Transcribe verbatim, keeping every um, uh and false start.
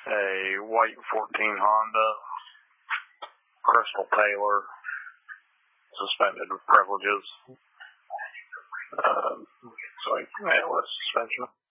a white fourteen Honda, Crystal Taylor, suspended with privileges. Um, so I, yeah, with suspension.